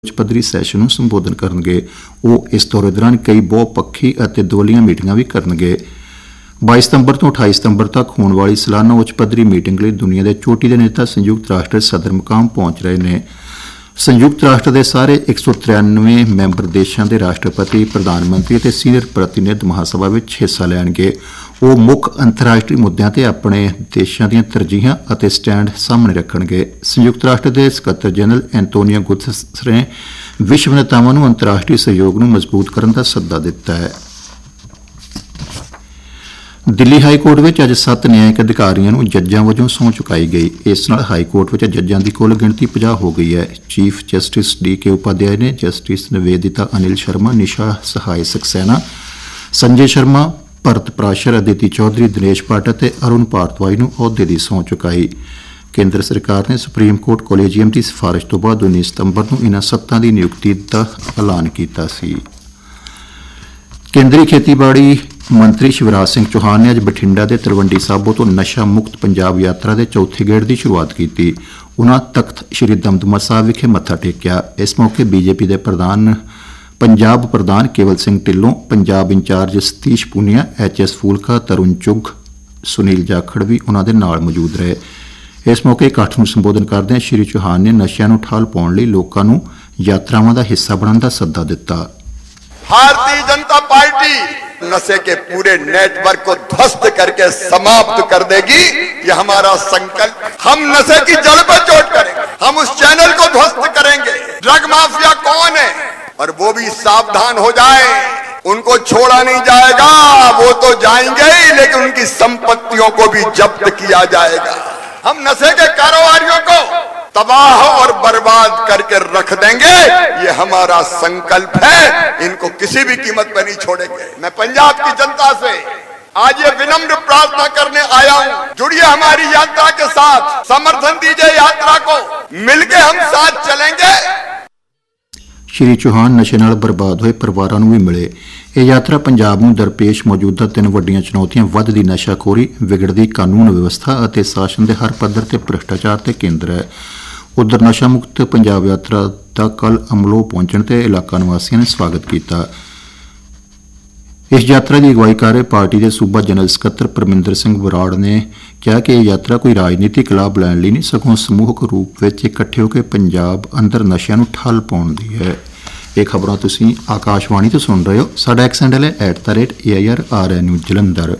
ਉੱਚ ਪੱਧਰੀ ਸੈਸ਼ਨ ਨੂੰ ਸੰਬੋਧਨ ਕਰਨਗੇ। ਉਹ ਇਸ ਦੌਰੇ ਦੌਰਾਨ ਕਈ ਬਹੁਪੱਖੀ ਅਤੇ ਦੁਵੱਲੀਆਂ ਮੀਟਿੰਗਾਂ ਵੀ ਕਰਨਗੇ। 22 ਸਤੰਬਰ ਤੋਂ 28 ਸਤੰਬਰ ਤੱਕ ਹੋਣ ਵਾਲੀ ਸਾਲਾਨਾ ਉੱਚ ਪੱਧਰੀ ਮੀਟਿੰਗ ਲਈ ਦੁਨੀਆ ਦੇ ਚੋਟੀ ਦੇ ਨੇਤਾ ਸੰਯੁਕਤ ਰਾਸ਼ਟਰ ਸਦਰ ਮੁਕਾਮ ਪਹੁੰਚ ਰਹੇ ਨੇ। ਸੰਯੁਕਤ ਰਾਸ਼ਟਰ ਦੇ ਸਾਰੇ 193 ਮੈਂਬਰ ਦੇਸ਼ਾਂ ਦੇ ਰਾਸ਼ਟਰਪਤੀ, ਪ੍ਰਧਾਨ ਮੰਤਰੀ ਅਤੇ ਸੀਨੀਅਰ ਪ੍ਰਤੀਨਿਧ ਮਹਾਸਭਾ ਵਿੱਚ ਹਿੱਸਾ ਲੈਣਗੇ। ਉਹ ਮੁੱਖ ਅੰਤਰਰਾਸ਼ਟਰੀ ਮੁੱਦਿਆਂ ਤੇ ਆਪਣੇ ਦੇਸ਼ਾਂ ਦੀਆਂ ਤਰਜੀਹਾਂ ਅਤੇ ਸਟੈਂਡ ਸਾਹਮਣੇ ਰੱਖਣਗੇ। ਸੰਯੁਕਤ ਰਾਸ਼ਟਰ ਦੇ ਸਕੱਤਰ ਜਨਰਲ ਐਂਟੋਨੀਓ ਗੁਤਰਸ ਨੇ ਵਿਸ਼ਵ ਨੇਤਾਵਾਂ ਨੂੰ ਅੰਤਰਰਾਸ਼ਟਰੀ ਸਹਿਯੋਗ ਨੂੰ ਮਜ਼ਬੂਤ ਕਰਨ ਦਾ ਸੱਦਾ ਦਿੱਤਾ ਹੈ। ਦਿੱਲੀ ਹਾਈਕੋਰਟ ਵਿੱਚ ਅੱਜ 7 ਨਿਆਇਕ ਅਧਿਕਾਰੀਆਂ ਨੂੰ ਜੱਜਾਂ ਵਜੋਂ ਸਹੁੰ ਚੁਕਾਈ ਗਈ। ਇਸ ਨਾਲ ਹਾਈਕੋਰਟ ਵਿੱਚ ਜੱਜਾਂ ਦੀ ਕੁੱਲ ਗਿਣਤੀ 50 ਹੋ ਗਈ ਹੈ। Chief justice ਡੀ.ਕੇ. ਉਪਾਧਿਆਏ ਨੇ ਜਸਟਿਸ ਨਿਵੇਦਿਤਾ ਅਨਿਲ ਸ਼ਰਮਾ, ਨਿਸ਼ਾ ਸਹਾਏ ਸਕਸੈਨਾ, ਸੰਜੇ ਸ਼ਰਮਾ, ਭਰਤ ਪ੍ਰਾਸ਼ਰ, ਅਦਿਤੀ ਚੌਧਰੀ, ਦਿਨੇਸ਼ ਭੱਟ ਅਤੇ ਅਰੁਣ ਭਾਰਤਵਾਜ ਨੂੰ ਅਹੁਦੇ ਦੀ ਸਹੁੰ ਚੁਕਾਈ। ਕੇਂਦਰ ਸਰਕਾਰ ਨੇ ਸੁਪਰੀਮ ਕੋਰਟ ਕੋਲੇਜੀਅਮ ਦੀ ਸਿਫਾਰਿਸ਼ ਤੋਂ ਬਾਅਦ 19 ਸਤੰਬਰ ਨੂੰ ਇਨ੍ਹਾਂ ਸੱਤਾਂ ਦੀ ਨਿਯੁਕਤੀ ਦਾ ਐਲਾਨ ਕੀਤਾ ਸੀ। ਕੇਂਦਰੀ ਖੇਤੀਬਾੜੀ ਮੰਤਰੀ ਸ਼ਿਵਰਾਜ ਸਿੰਘ ਚੌਹਾਨ ਨੇ ਅੱਜ ਬਠਿੰਡਾ ਦੇ ਤਲਵੰਡੀ ਸਾਬੋ ਤੋਂ ਨਸ਼ਾ ਮੁਕਤ ਪੰਜਾਬ ਯਾਤਰਾ ਦੇ ਚੌਥੇ ਗੇੜ ਦੀ ਸ਼ੁਰੂਆਤ ਕੀਤੀ। ਉਨ੍ਹਾਂ ਤਖਤ ਸ੍ਰੀ ਦਮਦਮਾ ਸਾਹਿਬ ਵਿਖੇ ਮੱਥਾ ਟੇਕਿਆ। ਇਸ ਮੌਕੇ ਬੀਜੇਪੀ ਦੇ ਪੰਜਾਬ ਪ੍ਰਧਾਨ ਕੇਵਲ ਸਿੰਘ ਢਿੱਲੋਂ, ਪੰਜਾਬ ਇੰਚਾਰਜ ਸਤੀਸ਼ ਪੂਨੀਆ, ਐਚ.ਐਸ. ਫੂਲਕਾ, ਤਰੁਣ ਚੁੱਘ, ਸੁਨੀਲ ਜਾਖੜ ਵੀ ਉਨ੍ਹਾਂ ਦੇ ਨਾਲ ਮੌਜੂਦ ਰਹੇ। ਇਸ ਮੌਕੇ ਇਕੱਠ ਨੂੰ ਸੰਬੋਧਨ ਕਰਦਿਆਂ ਸ੍ਰੀ ਚੌਹਾਨ ਨੇ ਨਸ਼ਿਆਂ ਨੂੰ ਠੱਲ ਪਾਉਣ ਲਈ ਲੋਕਾਂ ਨੂੰ ਯਾਤਰਾਵਾਂ ਦਾ ਹਿੱਸਾ ਬਣਨ ਦਾ ਸੱਦਾ ਦਿੱਤਾ। भारतीय जनता पार्टी नशे के पूरे नेटवर्क को ध्वस्त करके समाप्त कर देगी, ये हमारा संकल्प। हम नशे की जड़ पर चोट करेंगे, हम उस चैनल को ध्वस्त करेंगे। ड्रग माफिया कौन है और वो भी सावधान हो जाए, उनको छोड़ा नहीं जाएगा। वो तो जाएंगे ही, लेकिन उनकी संपत्तियों को भी जब्त किया जाएगा। हम नशे के कारोबारियों को तबाह और बर्बाद करके रख देंगे, ये हमारा संकल्प है। इनको किसी भी कीमत पर नहीं छोड़ेंगे। मैं पंजाब की जनता से आज ये विनम्र प्रार्थना करने आया हूं, जुड़िए हमारी यात्रा के साथ, समर्थन दीजिए यात्रा को, मिलके हम साथ चलेंगे। ਸ਼੍ਰੀ ਚੌਹਾਨ ਨਸ਼ੇ ਨਾਲ ਬਰਬਾਦ ਹੋਏ ਪਰਿਵਾਰਾਂ ਨੂੰ ਵੀ ਮਿਲੇ। ਇਹ ਯਾਤਰਾ ਪੰਜਾਬ ਨੂੰ ਦਰਪੇਸ਼ ਮੌਜੂਦਾ 3 ਵੱਡੀਆਂ ਚੁਣੌਤੀਆਂ ਵੱਧਦੀ ਨਸ਼ਾਖੋਰੀ, ਵਿਗੜਦੀ ਕਾਨੂੰਨ ਵਿਵਸਥਾ ਅਤੇ ਸ਼ਾਸਨ ਦੇ ਹਰ ਪੱਧਰ ਤੇ ਭ੍ਰਿਸ਼ਟਾਚਾਰ ਤੇ ਕੇਂਦਰ ਹੈ। ਉਧਰ ਨਸ਼ਾ ਮੁਕਤ ਪੰਜਾਬ ਯਾਤਰਾ ਦਾ ਕੱਲ੍ਹ ਅਮਲੋਹ ਪਹੁੰਚਣ ਤੇ ਇਲਾਕਾ ਨਿਵਾਸੀਆਂ ਨੇ ਸਵਾਗਤ ਕੀਤਾ। ਇਸ ਯਾਤਰਾ ਦੀ ਅਗਵਾਈ ਕਰ ਰਹੇ ਪਾਰਟੀ ਦੇ ਸੂਬਾ ਜਨਰਲ ਸਕੱਤਰ ਪਰਮਿੰਦਰ ਸਿੰਘ ਬਰਾੜ ਨੇ ਕਿਹਾ ਕਿ ਇਹ ਯਾਤਰਾ ਕੋਈ ਰਾਜਨੀਤਿਕ ਲਾਭ ਲੈਣ ਲਈ ਨਹੀਂ, ਸਗੋਂ ਸਮੂਹਕ ਰੂਪ ਵਿੱਚ ਇਕੱਠੇ ਹੋ ਕੇ ਪੰਜਾਬ ਅੰਦਰ ਨਸ਼ਿਆਂ ਨੂੰ ਠੱਲ ਪਾਉਣ ਦੀ ਹੈ। ਇਹ ਖਬਰਾਂ ਤੁਸੀਂ ਆਕਾਸ਼ਵਾਣੀ ਤੋਂ ਸੁਣ ਰਹੇ ਹੋ। ਸਾਡਾ ਐਕਸ ਹੈਂਡਲ ਹੈ @AIRRN ਜਲੰਧਰ।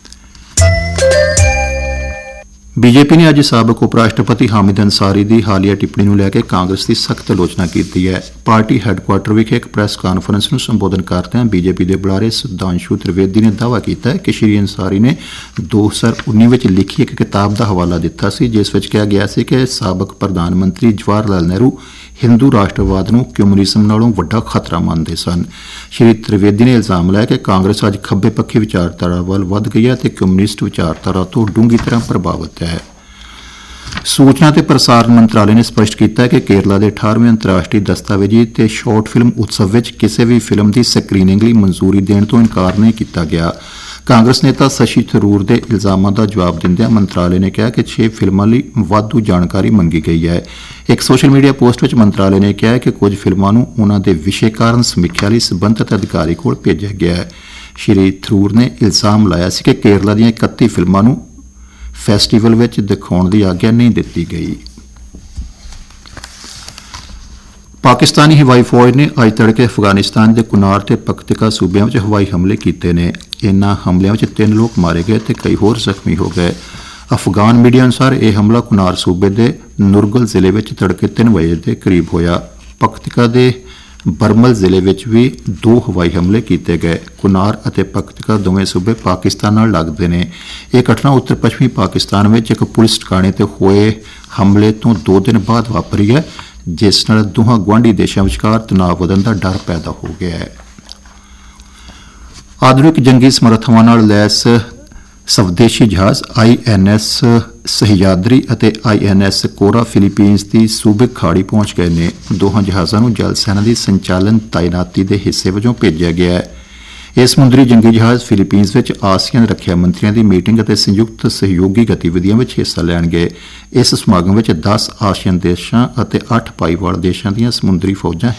ਬੀਜੇਪੀ ਨੇ ਅੱਜ ਸਾਬਕ ਉਪ ਰਾਸ਼ਟਰਪਤੀ ਹਾਮਿਦ ਅੰਸਾਰੀ ਦੀ ਹਾਲੀਆ ਟਿੱਪਣੀ ਨੂੰ ਲੈ ਕੇ ਕਾਂਗਰਸ ਦੀ ਸਖਤ ਆਲੋਚਨਾ ਕੀਤੀ ਹੈ। ਪਾਰਟੀ ਹੈੱਡਕੁਆਰਟਰ ਵਿਖੇ ਇੱਕ ਪ੍ਰੈਸ ਕਾਨਫਰੰਸ ਨੂੰ ਸੰਬੋਧਨ ਕਰਦਿਆਂ ਬੀਜੇਪੀ ਦੇ ਬੁਲਾਰੇ ਸੁਧਾਂਸ਼ੂ ਤ੍ਰਿਵੇਦੀ ਨੇ ਦਾਅਵਾ ਕੀਤਾ ਹੈ ਕਿ ਸ਼੍ਰੀ ਅੰਸਾਰੀ ਨੇ 2019 ਵਿੱਚ ਲਿਖੀ ਇੱਕ ਕਿਤਾਬ ਦਾ ਹਵਾਲਾ ਦਿੱਤਾ ਸੀ, ਜਿਸ ਵਿੱਚ ਕਿਹਾ ਗਿਆ ਸੀ ਕਿ ਸਾਬਕ ਪ੍ਰਧਾਨ ਮੰਤਰੀ ਜਵਾਹਰ ਲਾਲ ਨਹਿਰੂ ਹਿੰਦੂ ਰਾਸ਼ਟਰਵਾਦ ਨੂੰ ਕਮਿਊਨਿਜ਼ਮ ਨਾਲੋਂ ਵੱਡਾ ਖਤਰਾ ਮੰਨਦੇ ਸਨ। ਸ਼੍ਰੀ ਤ੍ਰਿਵੇਦੀ ਨੇ ਇਲਜ਼ਾਮ ਲਾਇਆ ਕਿ ਕਾਂਗਰਸ ਅੱਜ ਖੱਬੇ ਪੱਖੀ ਵਿਚਾਰਧਾਰਾ ਵੱਲ ਵੱਧ ਗਈ ਹੈ ਅਤੇ ਕਮਿਊਨਿਸਟ ਵਿਚਾਰਧਾਰਾ ਤੋਂ ਡੂੰਘੀ ਤਰ੍ਹਾਂ ਪ੍ਰਭਾਵਿਤ ਹੈ। ਸੂਚਨਾ ਤੇ ਪ੍ਰਸਾਰਣ ਮੰਤਰਾਲੇ ਨੇ ਸਪਸ਼ਟ ਕੀਤਾ ਹੈ ਕਿ ਕੇਰਲਾ ਦੇ 18ਵੇਂ ਅੰਤਰਰਾਸ਼ਟਰੀ ਦਸਤਾਵੇਜ਼ੀ ਤੇ ਸ਼ਾਰਟ ਫਿਲਮ ਉਤਸਵ ਵਿੱਚ ਕਿਸੇ ਵੀ ਫਿਲਮ ਦੀ ਸਕਰੀਨਿੰਗ ਲਈ ਮਨਜ਼ੂਰੀ ਦੇਣ ਤੋਂ ਇਨਕਾਰ ਨਹੀਂ ਕੀਤਾ ਗਿਆ। ਕਾਂਗਰਸ ਨੇਤਾ ਸ਼ਸ਼ੀ ਥਰੂਰ ਦੇ ਇਲਜ਼ਾਮਾਂ ਦਾ ਜਵਾਬ ਦਿੰਦਿਆਂ ਮੰਤਰਾਲੇ ਨੇ ਕਿਹਾ ਕਿ 6 ਫਿਲਮਾਂ ਲਈ ਵਾਧੂ ਜਾਣਕਾਰੀ ਮੰਗੀ ਗਈ ਹੈ। ਇੱਕ ਸੋਸ਼ਲ ਮੀਡੀਆ ਪੋਸਟ ਵਿੱਚ ਮੰਤਰਾਲੇ ਨੇ ਕਿਹਾ ਕਿ ਕੁਝ ਫਿਲਮਾਂ ਨੂੰ ਉਨ੍ਹਾਂ ਦੇ ਵਿਸ਼ੇ ਕਾਰਨ ਸਮੀਖਿਆ ਲਈ ਸਬੰਧਤ ਅਧਿਕਾਰੀ ਕੋਲ ਭੇਜਿਆ ਗਿਆ ਹੈ। ਸ਼੍ਰੀ ਥਰੂਰ ਨੇ ਇਲਜ਼ਾਮ ਲਾਇਆ ਸੀ ਕਿ ਕੇਰਲਾ ਦੀਆਂ 31 ਫਿਲਮਾਂ ਨੂੰ ਫੈਸਟੀਵਲ ਵਿੱਚ ਦਿਖਾਉਣ ਦੀ ਆਗਿਆ ਨਹੀਂ ਦਿੱਤੀ ਗਈ। ਪਾਕਿਸਤਾਨੀ ਹਵਾਈ ਫੌਜ ਨੇ ਅੱਜ ਤੜਕੇ ਅਫਗਾਨਿਸਤਾਨ ਦੇ ਕੁਨਾਰ ਤੇ ਪਖਤਿਕਾ ਸੂਬਿਆਂ ਵਿੱਚ ਹਵਾਈ ਹਮਲੇ ਕੀਤੇ ਨੇ। ਇਨ੍ਹਾਂ ਹਮਲਿਆਂ ਵਿੱਚ 3 ਲੋਕ ਮਾਰੇ ਗਏ ਤੇ ਕਈ ਹੋਰ ਜ਼ਖਮੀ ਹੋ ਗਏ। ਅਫਗਾਨ ਮੀਡੀਆ ਅਨੁਸਾਰ ਇਹ ਹਮਲਾ ਕੁਨਾਰ ਸੂਬੇ ਦੇ ਨੁਰਗਲ ਜ਼ਿਲ੍ਹੇ ਵਿੱਚ ਤੜਕੇ 3 ਵਜੇ ਦੇ ਕਰੀਬ ਹੋਇਆ। ਪਖਤਿਕਾ ਦੇ ਬਰਮਲ ਜ਼ਿਲ੍ਹੇ ਵਿੱਚ ਵੀ 2 ਹਵਾਈ ਹਮਲੇ ਕੀਤੇ ਗਏ। ਕੁਨਾਰ ਅਤੇ ਪਖਤਿਕਾ ਦੋਵੇਂ ਸੂਬੇ ਪਾਕਿਸਤਾਨ ਨਾਲ ਲੱਗਦੇ ਨੇ। ਇਹ ਘਟਨਾ ਉੱਤਰ ਪੱਛਮੀ ਪਾਕਿਸਤਾਨ ਵਿੱਚ ਇੱਕ ਪੁਲਿਸ ਟਿਕਾਣੇ ਤੇ ਹੋਏ ਹਮਲੇ ਤੋਂ 2 ਦਿਨ ਬਾਅਦ ਵਾਪਰੀ ਹੈ, ਜਿਸ ਨਾਲ ਦੋਹਾਂ ਗੁਆਂਢੀ ਦੇਸ਼ਾਂ ਵਿਚਕਾਰ ਤਣਾਅ ਵਧਣ ਦਾ ਡਰ ਪੈਦਾ ਹੋ ਗਿਆ ਹੈ। ਆਧੁਨਿਕ ਜੰਗੀ ਸਮਰੱਥਾਵਾਂ ਨਾਲ ਲੈਸ ਸਵਦੇਸ਼ੀ ਜਹਾਜ਼ INS ਸਹਿਯਾਦਰੀ ਅਤੇ INS ਕੋਰਾ ਫਿਲੀਪੀਨਜ਼ ਦੀ ਸੂਬਿਕ ਖਾੜੀ ਪਹੁੰਚ ਗਏ ਨੇ। ਦੋਹਾਂ ਜਹਾਜ਼ਾਂ ਨੂੰ ਜਲ ਸੈਨਾ ਦੀ ਸੰਚਾਲਨ ਤਾਇਨਾਤੀ ਦੇ ਹਿੱਸੇ ਵਜੋਂ ਭੇਜਿਆ ਗਿਆ ਹੈ। ਇਹ ਸਮੁੰਦਰੀ ਜੰਗੀ ਜਹਾਜ਼ ਫਿਲੀਪੀਨਜ਼ ਵਿੱਚ ਆਸੀਅਨ ਰੱਖਿਆ ਮੰਤਰੀਆਂ ਦੀ ਮੀਟਿੰਗ ਅਤੇ ਸੰਯੁਕਤ ਸਹਿਯੋਗੀ ਗਤੀਵਿਧੀਆਂ ਵਿੱਚ ਹਿੱਸਾ ਲੈਣਗੇ। ਇਸ ਸਮਾਗਮ ਵਿੱਚ 10 ਆਸੀਅਨ ਦੇਸ਼ਾਂ ਅਤੇ 8 ਭਾਈਵਾਲ ਦੇਸ਼ਾਂ ਦੀਆਂ ਸਮੁੰਦਰੀ ਫੌਜਾਂ